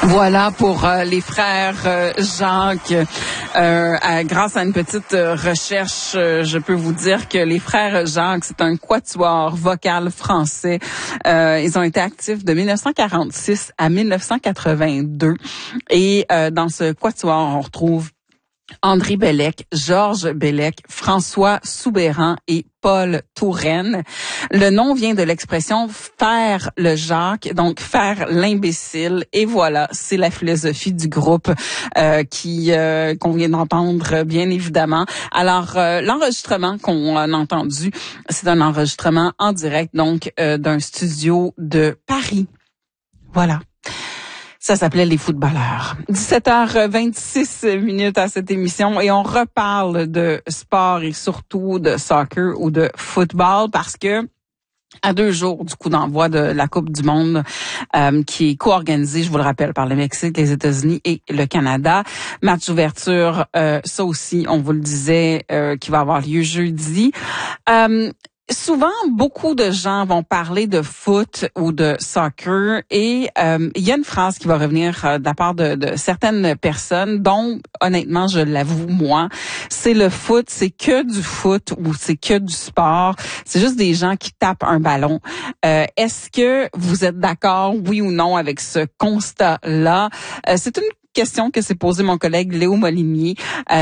Voilà pour les frères Jacques. Grâce à une petite recherche, je peux vous dire que les frères Jacques, c'est un quatuor vocal français. Ils ont été actifs de 1946 à 1982. Et dans ce quatuor, on retrouve André Bellec, Georges Bellec, François Soubeyran et Paul Touraine. Le nom vient de l'expression faire le Jacques, donc faire l'imbécile. Et voilà, c'est la philosophie du groupe qu'on vient d'entendre, bien évidemment. Alors, l'enregistrement qu'on a entendu, c'est un enregistrement en direct, donc d'un studio de Paris. Voilà. Ça s'appelait Les Footballeurs. 17h26 à cette émission et on reparle de sport et surtout de soccer ou de football parce que à 2 jours du coup d'envoi de la Coupe du Monde qui est co-organisée, je vous le rappelle, par le Mexique, les États-Unis et le Canada. Match d'ouverture, ça aussi, on vous le disait, qui va avoir lieu jeudi. Souvent, beaucoup de gens vont parler de foot ou de soccer et il y a une phrase qui va revenir de la part de certaines personnes dont, honnêtement, je l'avoue, moi, c'est le foot, c'est que du foot ou c'est que du sport. C'est juste des gens qui tapent un ballon. Est-ce que vous êtes d'accord, oui ou non, avec ce constat-là? C'est une question que s'est posée mon collègue Léo Molinier.